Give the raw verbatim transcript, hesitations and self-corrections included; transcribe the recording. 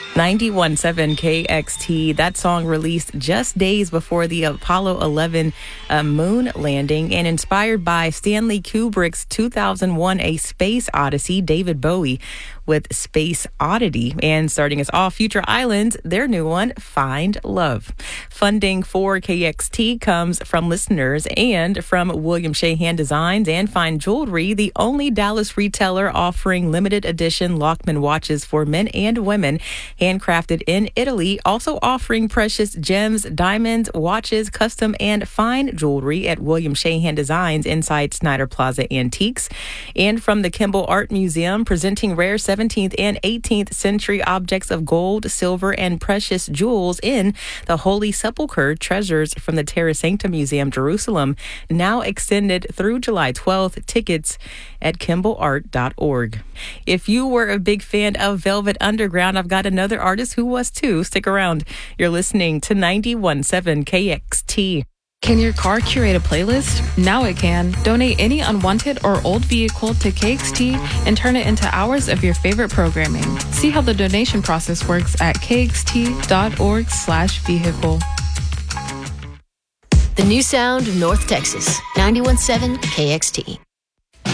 ninety-one point seven K X T. That song released just days before the Apollo eleven uh, moon landing and inspired by Stanley Kubrick's two thousand one A Space Odyssey, David Bowie with Space Oddity. And starting us off, Future Islands, their new one, Find Love. Funding for K X T comes from listeners and from William Shea Hand Designs and Fine Jewelry, the only Dallas retailer offering limited edition Lockman watches for men and women, handcrafted in Italy, also offering precious gems, diamonds, watches, custom and fine jewelry at William Shea Hand Designs inside Snyder Plaza Antiques. And from the Kimball Art Museum, presenting rare seventeenth and eighteenth century objects of gold, silver, and precious jewels in the Holy Sepulchre treasures from the Terra Sancta Museum, Jerusalem, now extended through July twelfth. Tickets at kimball art dot org. If you were a big fan of Velvet Underground, I've got another artist who was too. Stick around. You're listening to ninety-one point seven K X T. Can your car curate a playlist? Now it can. Donate any unwanted or old vehicle to K X T and turn it into hours of your favorite programming. See how the donation process works at kxt.org slash vehicle. The new sound of North Texas, ninety-one point seven K X T.